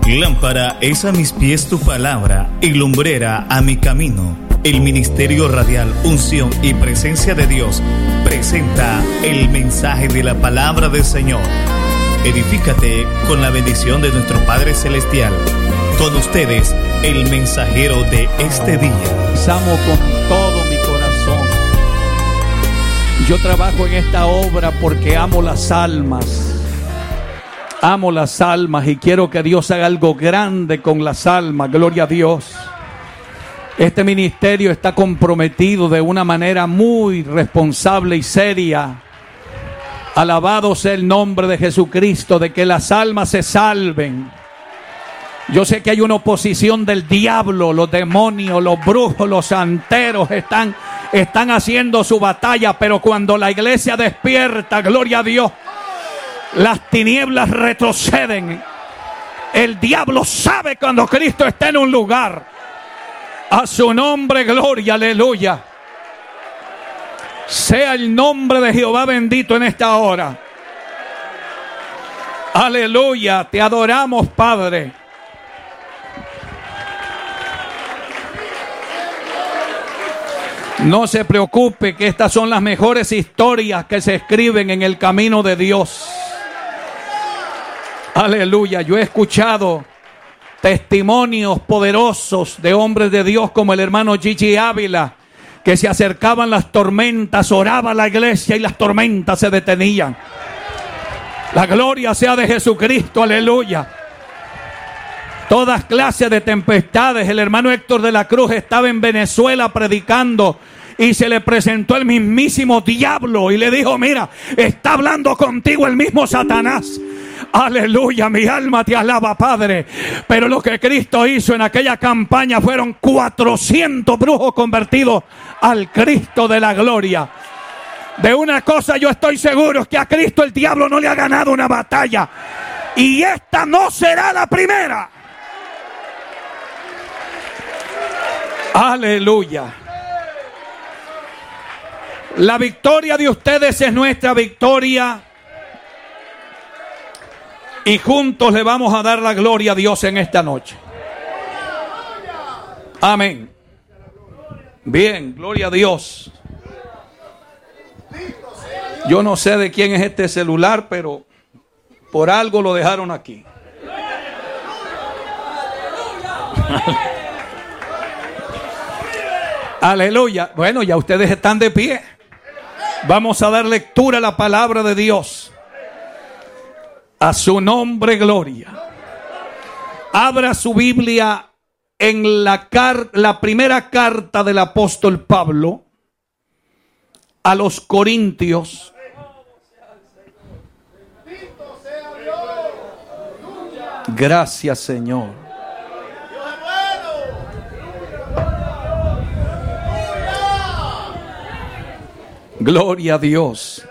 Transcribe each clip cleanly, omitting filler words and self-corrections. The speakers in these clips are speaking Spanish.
Lámpara es a mis pies tu palabra y lumbrera a mi camino. El Ministerio Radial Unción y Presencia de Dios presenta el mensaje de la palabra del Señor. Edifícate con la bendición de nuestro Padre Celestial. Con ustedes, el mensajero de este día. Amo con todo mi corazón. Yo trabajo en esta obra porque amo las almas. Amo las almas y quiero que Dios haga algo grande con las almas. Gloria a Dios. Este ministerio está comprometido de una manera muy responsable y seria. Alabado sea el nombre de Jesucristo, de que las almas se salven. Yo sé que hay una oposición del diablo, los demonios, los brujos, los santeros están haciendo su batalla, pero cuando la iglesia despierta, gloria a Dios, las tinieblas retroceden. El diablo sabe cuando Cristo está en un lugar. A su nombre, gloria, aleluya. Sea el nombre de Jehová bendito en esta hora. Aleluya, te adoramos, Padre. No se preocupe, que estas son las mejores historias que se escriben en el camino de Dios. Aleluya, yo he escuchado testimonios poderosos de hombres de Dios como el hermano Gigi Ávila, que se acercaban las tormentas, oraba a la iglesia y las tormentas se detenían. La gloria sea de Jesucristo, aleluya. Todas clases de tempestades. El hermano Héctor de la Cruz estaba en Venezuela predicando y se le presentó el mismísimo diablo y le dijo: mira, está hablando contigo el mismo Satanás. Aleluya, mi alma te alaba, Padre. Pero lo que Cristo hizo en aquella campaña fueron 400 brujos convertidos al Cristo de la gloria. De una cosa yo estoy seguro, es que a Cristo el diablo no le ha ganado una batalla, y esta no será la primera. Aleluya. La victoria de ustedes es nuestra victoria. Y juntos le vamos a dar la gloria a Dios en esta noche. Amén. Bien, gloria a Dios. Yo no sé de quién es este celular, pero por algo lo dejaron aquí. Aleluya. Bueno, ya ustedes están de pie. Vamos a dar lectura a la palabra de Dios. A su nombre, gloria. Abra su Biblia en la primera carta del apóstol Pablo a los Corintios. Gracias, Señor. Gloria a Dios.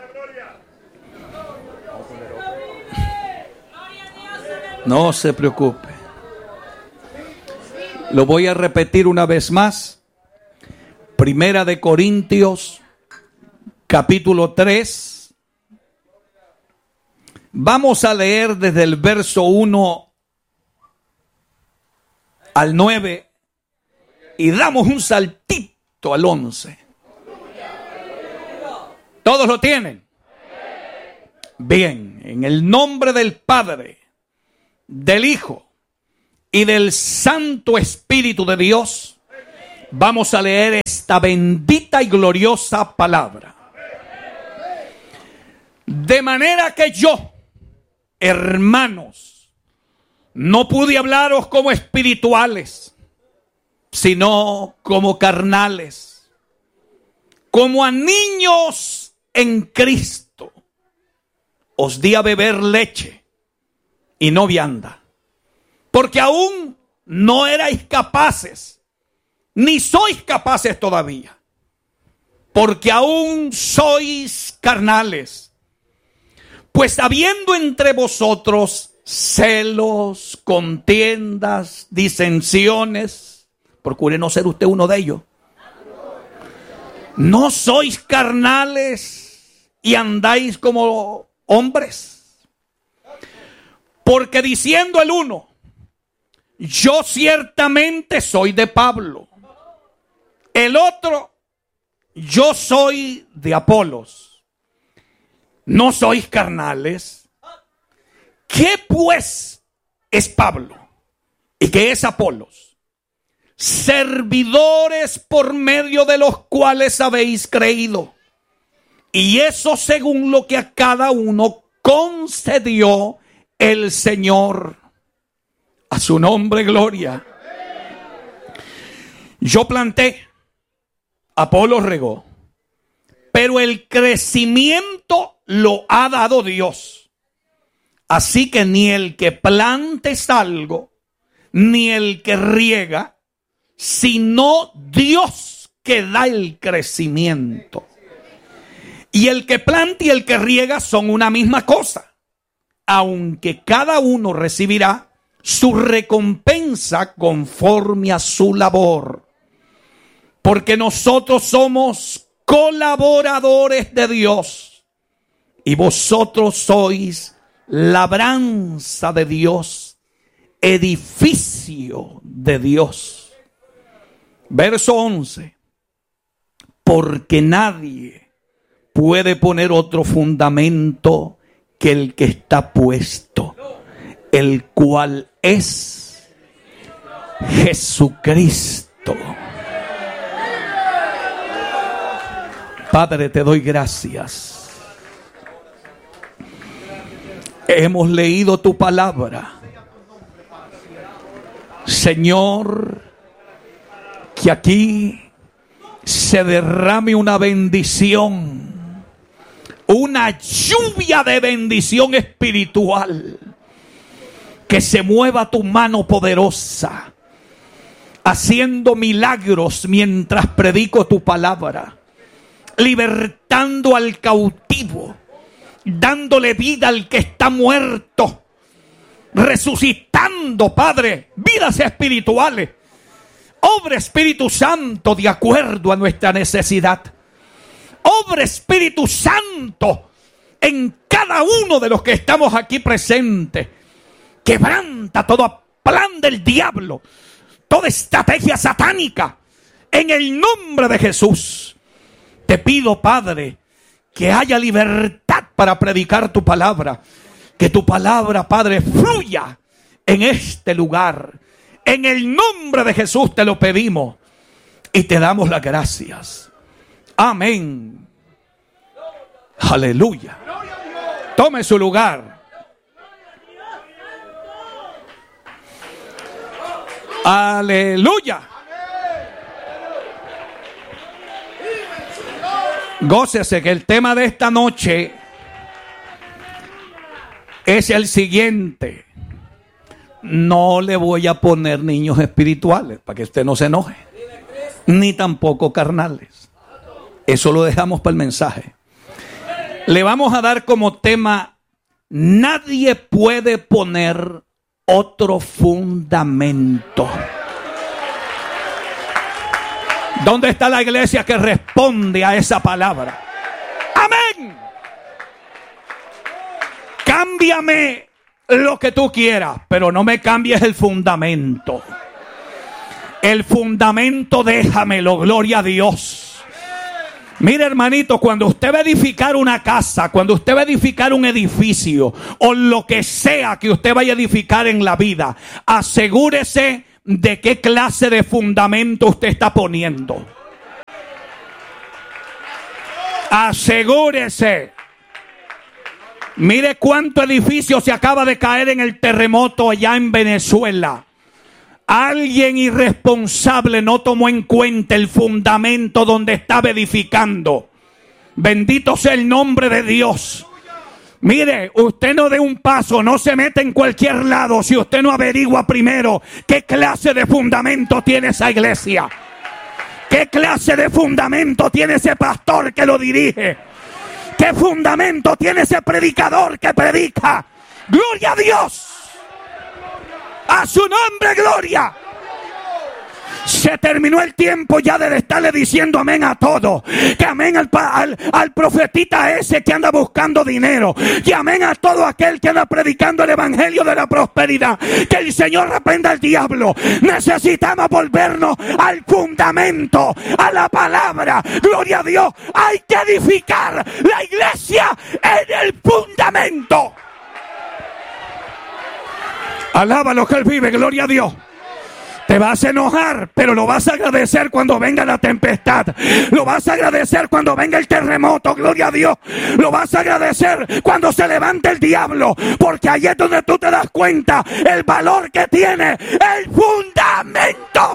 No se preocupe. Lo voy a repetir una vez más. Primera de Corintios, capítulo 3. Vamos a leer desde el verso 1 al 9 y damos un saltito al 11. ¿Todos lo tienen? Bien, en el nombre del Padre, del Hijo y del Santo Espíritu de Dios, vamos a leer esta bendita y gloriosa palabra. De manera que yo, hermanos, no pude hablaros como espirituales, sino como carnales, como a niños en Cristo. Os di a beber leche y no vianda, porque aún no erais capaces, ni sois capaces todavía, porque aún sois carnales. Pues habiendo entre vosotros celos, contiendas, disensiones, procure no ser usted uno de ellos. ¿No sois carnales y andáis como hombres? Porque diciendo el uno, yo ciertamente soy de Pablo. El otro, yo soy de Apolos. ¿No sois carnales? ¿Qué pues es Pablo? ¿Y qué es Apolos? Servidores por medio de los cuales habéis creído. Y eso según lo que a cada uno concedió el Señor. A su nombre gloria. Yo planté, Apolos regó, pero el crecimiento lo ha dado Dios. Así que ni el que plante es algo, ni el que riega, sino Dios que da el crecimiento. Y el que planta y el que riega son una misma cosa, aunque cada uno recibirá su recompensa conforme a su labor. Porque nosotros somos colaboradores de Dios y vosotros sois labranza de Dios, edificio de Dios. Verso 11. Porque nadie puede poner otro fundamento que el que está puesto, el cual es Jesucristo. Padre, te doy gracias. Hemos leído tu palabra. Señor, que aquí se derrame una bendición, una lluvia de bendición espiritual. Que se mueva tu mano poderosa, haciendo milagros mientras predico tu palabra, libertando al cautivo, dándole vida al que está muerto, resucitando, Padre, vidas espirituales. Obra Espíritu Santo de acuerdo a nuestra necesidad. Obra Espíritu Santo en cada uno de los que estamos aquí presentes. Quebranta todo plan del diablo, toda estrategia satánica, en el nombre de Jesús. Te pido, Padre, que haya libertad para predicar tu palabra. Que tu palabra, Padre, fluya en este lugar. En el nombre de Jesús te lo pedimos y te damos las gracias. Amén. Aleluya. Tome su lugar. Aleluya. Gócese que el tema de esta noche es el siguiente. No le voy a poner niños espirituales para que usted no se enoje, ni tampoco carnales. Eso lo dejamos para el mensaje. Le vamos a dar como tema: nadie puede poner otro fundamento. ¿Dónde está la iglesia que responde a esa palabra? Amén. Cámbiame lo que tú quieras, pero no me cambies el fundamento. El fundamento déjamelo, gloria a Dios. Mire, hermanito, cuando usted va a edificar una casa, cuando usted va a edificar un edificio o lo que sea que usted vaya a edificar en la vida, asegúrese de qué clase de fundamento usted está poniendo. Asegúrese. Mire cuánto edificio se acaba de caer en el terremoto allá en Venezuela. Alguien irresponsable no tomó en cuenta el fundamento donde estaba edificando. Bendito sea el nombre de Dios. Mire, usted no dé un paso, no se mete en cualquier lado si usted no averigua primero qué clase de fundamento tiene esa iglesia. ¿Qué clase de fundamento tiene ese pastor que lo dirige? ¿Qué fundamento tiene ese predicador que predica? ¡Gloria a Dios! ¡A su nombre, gloria! Se terminó el tiempo ya de estarle diciendo amén a todo. Que amén al profetita ese que anda buscando dinero. Que amén a todo aquel que anda predicando el evangelio de la prosperidad. Que el Señor reprenda al diablo. Necesitamos volvernos al fundamento, a la palabra. Gloria a Dios. Hay que edificar la iglesia en el fundamento. Alábalo que Él vive, gloria a Dios. Te vas a enojar, pero lo vas a agradecer cuando venga la tempestad. Lo vas a agradecer cuando venga el terremoto, gloria a Dios. Lo vas a agradecer cuando se levante el diablo, porque ahí es donde tú te das cuenta el valor que tiene el fundamento.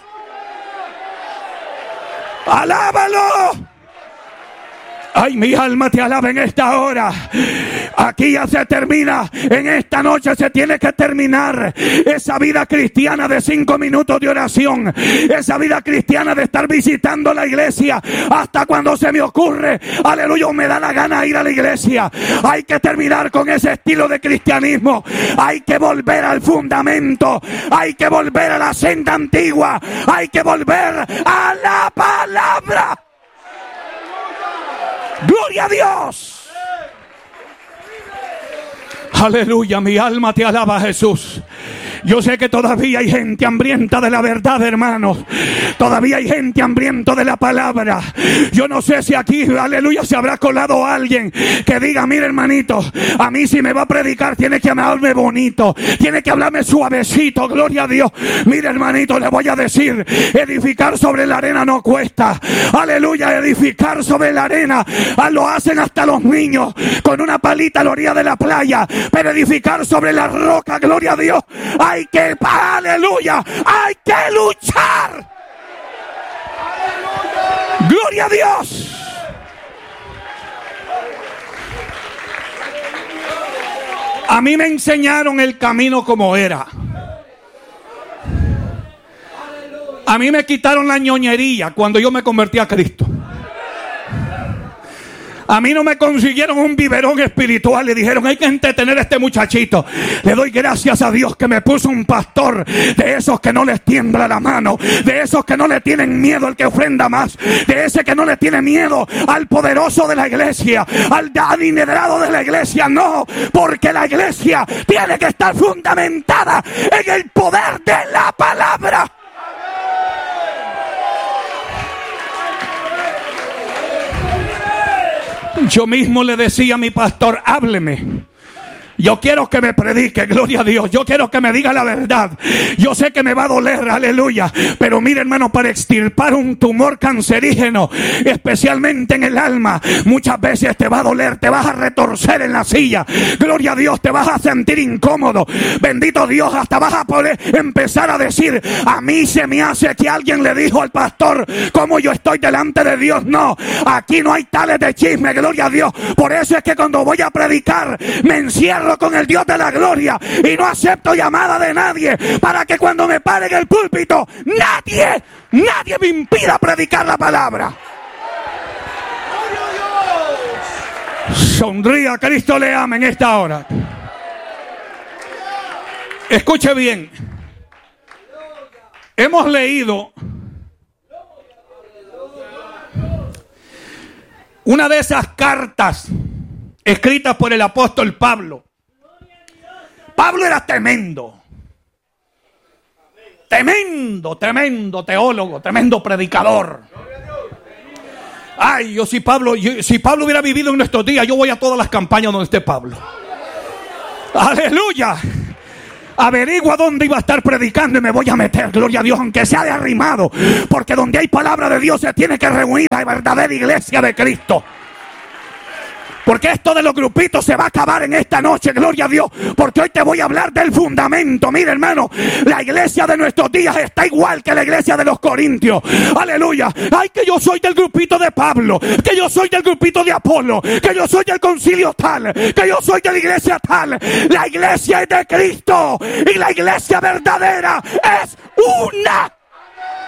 ¡Alábalo! Ay, mi alma te alaba en esta hora. Aquí ya se termina. En esta noche se tiene que terminar esa vida cristiana de 5 minutos de oración. Esa vida cristiana de estar visitando la iglesia hasta cuando se me ocurre. Aleluya, me da la gana ir a la iglesia. Hay que terminar con ese estilo de cristianismo. Hay que volver al fundamento. Hay que volver a la senda antigua. Hay que volver a la palabra. ¡Gloria a Dios! Aleluya, mi alma te alaba, Jesús. Yo sé que todavía hay gente hambrienta de la verdad, hermanos. Todavía hay gente hambrienta de la palabra. Yo no sé si aquí, aleluya, se habrá colado alguien que diga, mire hermanito, a mí si me va a predicar tiene que hablarme bonito, tiene que hablarme suavecito, gloria a Dios. Mire hermanito, le voy a decir, edificar sobre la arena no cuesta. Aleluya, edificar sobre la arena lo hacen hasta los niños con una palita a la orilla de la playa. Pero edificar sobre la roca, gloria a Dios, hay que, aleluya, hay que luchar. Gloria a Dios. A mí me enseñaron el camino como era. A mí me quitaron la ñoñería cuando yo me convertí a Cristo. A mí no me consiguieron un biberón espiritual. Le dijeron, hay que entretener a este muchachito. Le doy gracias a Dios que me puso un pastor de esos que no les tiembla la mano, de esos que no le tienen miedo al que ofrenda más, de ese que no le tiene miedo al poderoso de la iglesia, al adinerado de la iglesia. No, porque la iglesia tiene que estar fundamentada en el poder de la palabra. Yo mismo le decía a mi pastor, hábleme. Yo quiero que me predique, gloria a Dios. Yo quiero que me diga la verdad. Yo sé que me va a doler, aleluya. Pero mire hermano, para extirpar un tumor cancerígeno, especialmente en el alma, muchas veces te va a doler, te vas a retorcer en la silla. Gloria a Dios, te vas a sentir incómodo. Bendito Dios, hasta vas a poder empezar a decir, a mí se me hace que alguien le dijo al pastor cómo yo estoy delante de Dios. No, aquí no hay tales de chisme, gloria a Dios. Por eso es que cuando voy a predicar, me encierro con el Dios de la gloria y no acepto llamada de nadie, para que cuando me pare en el púlpito nadie me impida predicar la palabra. Sonría, Cristo le ama en esta hora. Escuche bien. Hemos leído una de esas cartas escritas por el apóstol Pablo. Pablo era tremendo teólogo, tremendo predicador. Ay, si Pablo hubiera vivido en nuestros días, yo voy a todas las campañas donde esté Pablo. Aleluya. Averigua dónde iba a estar predicando y me voy a meter, gloria a Dios, aunque sea de arrimado, porque donde hay palabra de Dios se tiene que reunir la verdadera iglesia de Cristo. Porque esto de los grupitos se va a acabar en esta noche, gloria a Dios. Porque hoy te voy a hablar del fundamento. Mira hermano, la iglesia de nuestros días está igual que la iglesia de los corintios. Aleluya. Ay, que yo soy del grupito de Pablo, que yo soy del grupito de Apolo, que yo soy del concilio tal, que yo soy de la iglesia tal. La iglesia es de Cristo y la iglesia verdadera es una.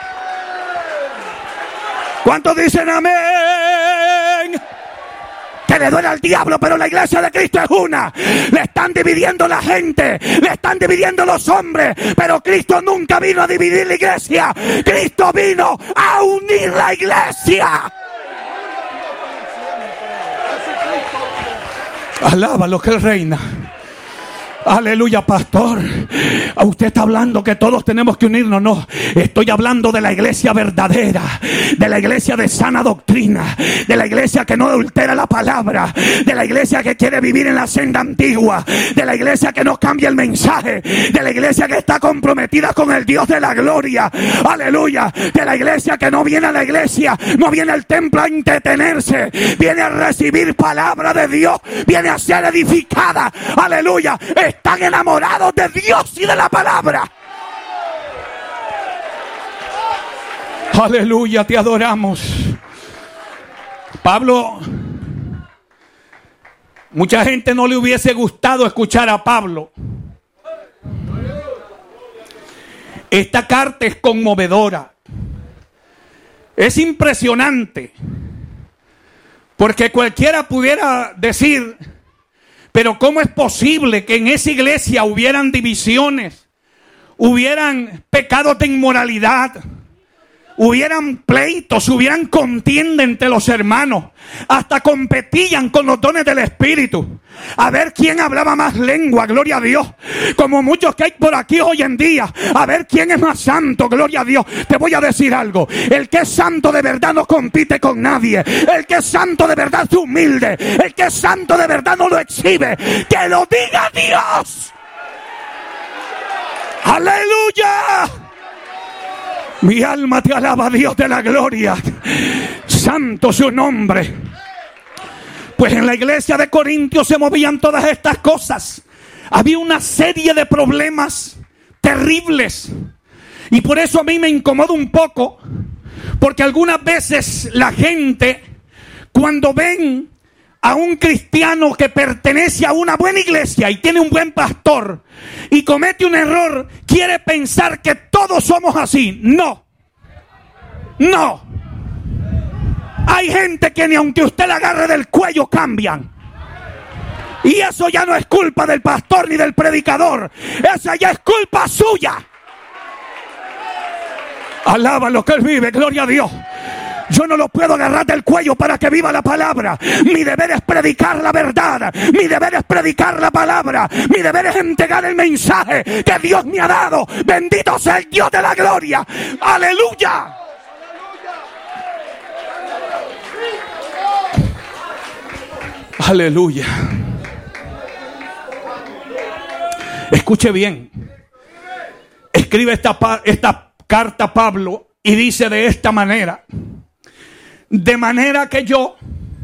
¿Cuántos dicen amén? Que que le duele al diablo, pero la iglesia de Cristo es una. Le están dividiendo la gente, le están dividiendo los hombres, pero Cristo nunca vino a dividir la iglesia. Cristo vino a unir la iglesia. Alaba lo que Él reina. Aleluya, pastor. Usted está hablando que todos tenemos que unirnos. No, estoy hablando de la iglesia verdadera, de la iglesia de sana doctrina, de la iglesia que no adultera la palabra, de la iglesia que quiere vivir en la senda antigua, de la iglesia que no cambia el mensaje, de la iglesia que está comprometida con el Dios de la gloria. Aleluya, de la iglesia que no viene a la iglesia, no viene al templo a entretenerse, viene a recibir palabra de Dios, viene a ser edificada. Aleluya. Están enamorados de Dios y de la palabra. Aleluya, te adoramos. Pablo, mucha gente no le hubiese gustado escuchar a Pablo. Esta carta es conmovedora. Es impresionante. Porque cualquiera pudiera decir: pero ¿cómo es posible que en esa iglesia hubieran divisiones, hubieran pecados de inmoralidad, hubieran pleitos, hubieran contienda entre los hermanos, hasta competían con los dones del Espíritu, a ver quién hablaba más lengua, gloria a Dios, como muchos que hay por aquí hoy en día, a ver quién es más santo, gloria a Dios? Te voy a decir algo: el que es santo de verdad no compite con nadie, el que es santo de verdad es humilde, el que es santo de verdad no lo exhibe. Que lo diga Dios. ¡Aleluya! Mi alma te alaba, Dios de la gloria. Santo su nombre. Pues en la iglesia de Corintios se movían todas estas cosas. Había una serie de problemas terribles. Y por eso a mí me incomoda un poco. Porque algunas veces la gente, cuando ven a un cristiano que pertenece a una buena iglesia y tiene un buen pastor y comete un error, quiere pensar que todos somos así. No. Hay gente que ni aunque usted la agarre del cuello cambian. Y eso ya no es culpa del pastor ni del predicador. Esa ya es culpa suya. Alaba lo que Él vive, gloria a Dios. Yo no lo puedo agarrar del cuello para que viva la palabra. Mi deber es predicar la verdad. Mi deber es predicar la palabra. Mi deber es entregar el mensaje que Dios me ha dado. Bendito sea el Dios de la gloria. Aleluya. Aleluya. Escuche bien. Escribe esta carta Pablo y dice de esta manera: de manera que yo,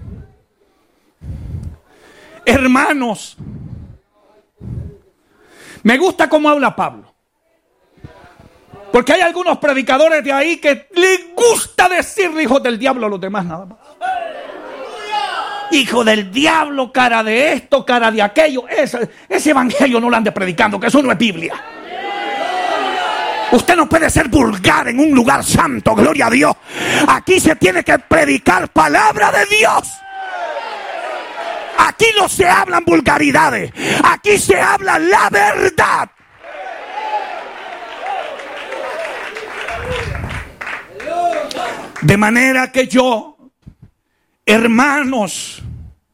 hermanos, me gusta cómo habla Pablo, porque hay algunos predicadores de ahí que les gusta decir hijos del diablo a los demás nada más. Hijo del diablo, cara de esto, cara de aquello. Ese evangelio no lo ande predicando, que eso no es Biblia. Usted no puede ser vulgar en un lugar santo, gloria a Dios. Aquí se tiene que predicar palabra de Dios. Aquí no se hablan vulgaridades. Aquí se habla la verdad. De manera que yo, hermanos,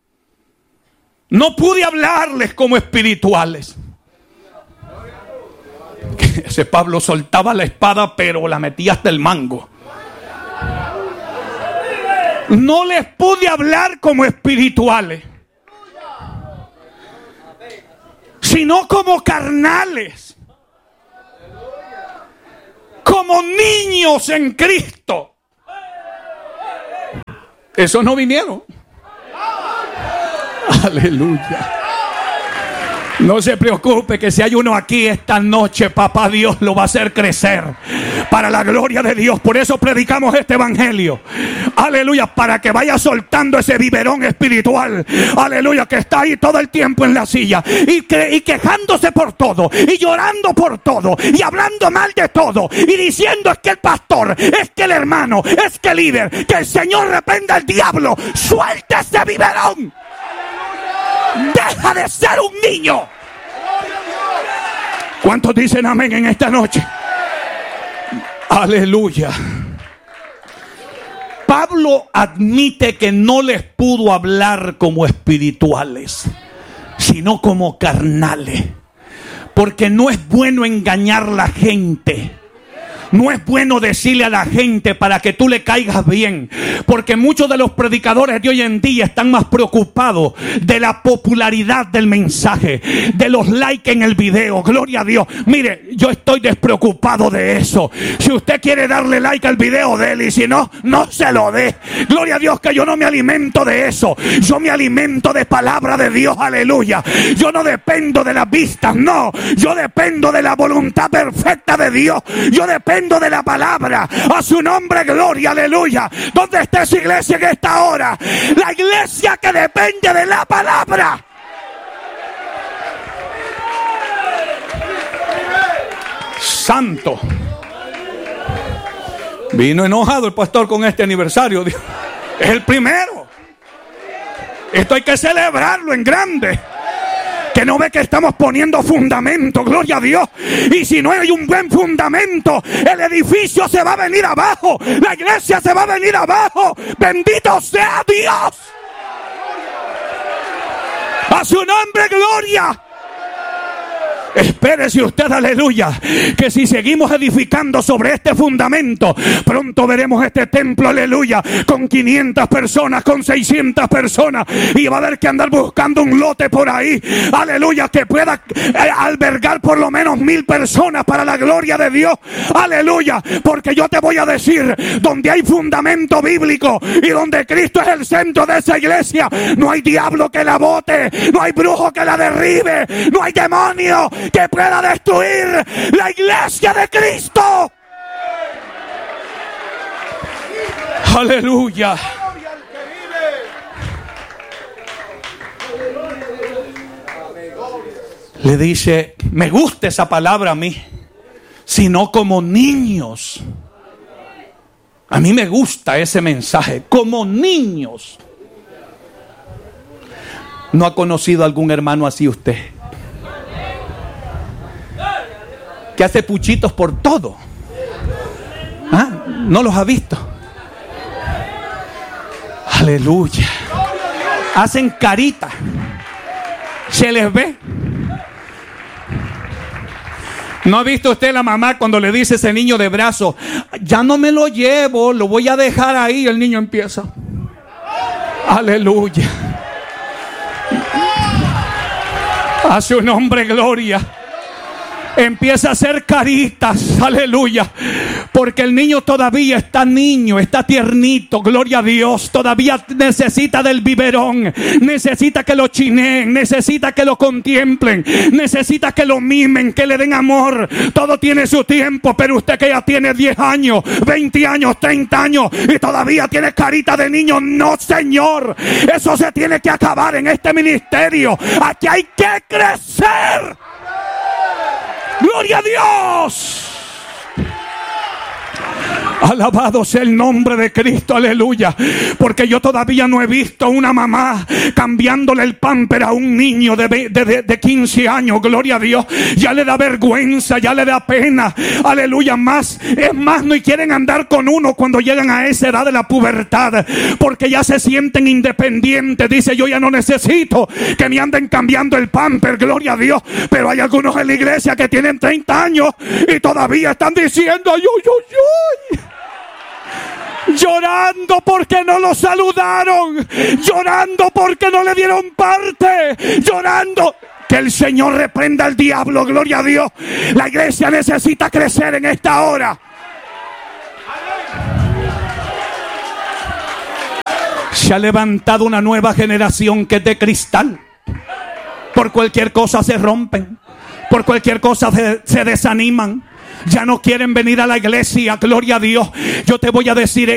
no pude hablarles como espirituales. Ese Pablo soltaba la espada, pero la metía hasta el mango. No les pude hablar como espirituales, sino como carnales, como niños en Cristo. Esos no vinieron. Aleluya. No se preocupe, que si hay uno aquí esta noche, papá Dios lo va a hacer crecer para la gloria de Dios. Por eso predicamos este evangelio. Aleluya, para que vaya soltando ese biberón espiritual. Aleluya, que está ahí todo el tiempo en la silla y quejándose por todo y llorando por todo y hablando mal de todo y diciendo: es que el pastor, es que el hermano, es que el líder. Que el Señor reprenda al diablo. Suelta ese biberón. Deja de ser un niño. ¿Cuántos dicen amén en esta noche? Aleluya. Pablo admite que no les pudo hablar como espirituales, sino como carnales. Porque no es bueno engañar a la gente. No es bueno decirle a la gente para que tú le caigas bien. Porque muchos de los predicadores de hoy en día están más preocupados de la popularidad del mensaje, de los likes en el video. Gloria a Dios. Mire, yo estoy despreocupado de eso. Si usted quiere darle like al video, déle. Y si no, no se lo dé. Gloria a Dios que yo no me alimento de eso. Yo me alimento de palabra de Dios. Aleluya. Yo no dependo de las vistas. No. Yo dependo de la voluntad perfecta de Dios. Yo dependo de la palabra. A su nombre, gloria, aleluya. ¿Dónde está esa iglesia en esta hora? La iglesia que depende de la palabra. Santo. Vino enojado el pastor con este aniversario. Es el primero. Esto hay que celebrarlo en grande. Que no ve que estamos poniendo fundamento, gloria a Dios. Y si no hay un buen fundamento, el edificio se va a venir abajo. La iglesia se va a venir abajo. Bendito sea Dios. A su nombre, gloria. Espérese usted, aleluya, que si seguimos edificando sobre este fundamento, pronto veremos este templo, aleluya, con 500 personas, con 600 personas, y va a haber que andar buscando un lote por ahí, aleluya, que pueda albergar por lo menos 1000 personas para la gloria de Dios, aleluya, porque yo te voy a decir, donde hay fundamento bíblico y donde Cristo es el centro de esa iglesia, no hay diablo que la bote, no hay brujo que la derribe, no hay demonio que pueda destruir la iglesia de Cristo. Aleluya. Le dice, me gusta esa palabra a mí, sino como niños. A mí me gusta ese mensaje, como niños. ¿No ha conocido algún hermano así usted? Que hace puchitos por todo. ¿Ah? ¿No los ha visto? Aleluya. Hacen carita. Se les ve. ¿No ha visto usted la mamá cuando le dice a ese niño de brazo, ya no me lo llevo, lo voy a dejar ahí? El niño empieza. Aleluya. A su nombre, gloria. Empieza a hacer caritas, aleluya, porque el niño todavía está niño, está tiernito, gloria a Dios, todavía necesita del biberón, necesita que lo chineen, necesita que lo contemplen, necesita que lo mimen, que le den amor. Todo tiene su tiempo, pero usted que ya tiene 10 años, 20 años, 30 años y todavía tiene carita de niño, no señor, eso se tiene que acabar en este ministerio. Aquí hay que crecer. ¡Gloria a Dios! Alabado sea el nombre de Cristo, aleluya. Porque yo todavía no he visto una mamá cambiándole el pamper a un niño de 15 años, gloria a Dios. Ya le da vergüenza, ya le da pena, aleluya. Más, es más, no quieren andar con uno cuando llegan a esa edad de la pubertad, porque ya se sienten independientes. Dice, yo ya no necesito que me anden cambiando el pamper, gloria a Dios. Pero hay algunos en la iglesia que tienen 30 años y todavía están diciendo, ay, ay, ay, ay. Llorando porque no lo saludaron, llorando porque no le dieron parte, llorando. Que el Señor reprenda al diablo, gloria a Dios. La iglesia necesita crecer en esta hora. Se ha levantado una nueva generación que es de cristal. Por cualquier cosa se rompen, por cualquier cosa se desaniman. Ya no quieren venir a la iglesia, gloria a Dios. Yo te voy a decir,